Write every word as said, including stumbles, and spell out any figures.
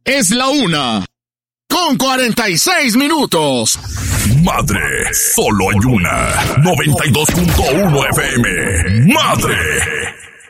Es la una, con cuarenta y seis minutos. Madre, solo hay una. noventa y dos punto uno F M. Madre.